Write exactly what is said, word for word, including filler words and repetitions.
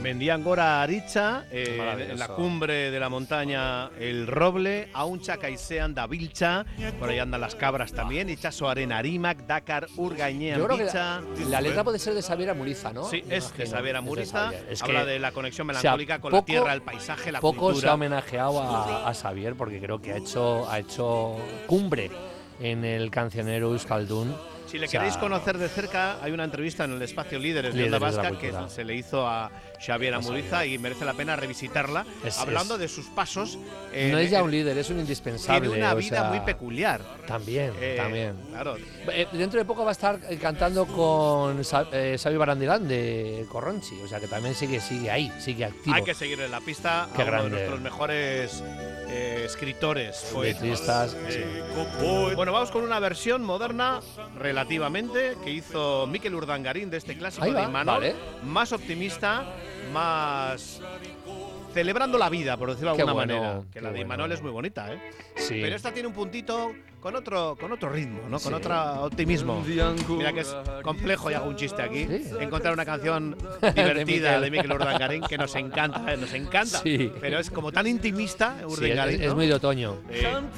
Mendiangora Aritza, eh, en la cumbre de la montaña El Roble, Auncha Caisean da Vilcha, por ahí andan las cabras también, Itxasoaren Arimak, Dakar Urgainean Vilcha. La, la letra puede ser de Xabier Amuriza, ¿no? Sí, es de Xabier Amuriza, es habla de la conexión melancólica o sea, con poco, la tierra, el paisaje, la poco cultura. Poco se ha homenajeado a, a Xabier porque creo que ha hecho, ha hecho cumbre en el cancionero euskaldun. Si le o sea, queréis conocer de cerca, hay una entrevista en el espacio Líderes, Líderes de Onda Vasca de que se le hizo a Xabier Amuriza y merece la pena revisitarla, es, hablando es, de sus pasos. Eh, no es ya un líder, es un indispensable. Tiene una vida o sea, muy peculiar. También, eh, también. Claro. Eh, dentro de poco va a estar cantando con eh, Xavi Barandiarán de Corronchi, o sea que también sigue, sigue ahí, sigue activo. Hay que seguir en la pista Qué a uno grande. de nuestros mejores eh, escritores, poetas. Eh, sí. Bueno, vamos con una versión moderna, relativamente, que hizo Mikel Urdangarín de este clásico va, de Imanol, vale. más optimista, más celebrando la vida, por decirlo de alguna bueno, manera. Que la de bueno. Imanol es muy bonita, ¿eh? Sí. Pero esta tiene un puntito con otro, con otro ritmo, ¿no? Con sí. otro optimismo. Mira que es complejo, y hago un chiste aquí, ¿Sí? encontrar una canción divertida de Mikel Urdangarín, que nos encanta, ¿eh? Nos encanta. Sí. Pero es como tan intimista, Urdangarín, sí, es, ¿no? es muy de otoño. Eh,